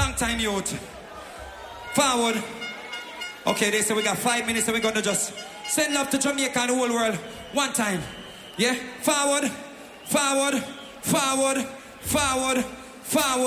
Long time youth. Forward. Okay, they say we got 5 minutes and we're gonna just send love to Jamaica and the whole world. One time. Yeah? Forward. Forward. Forward. Forward. Forward.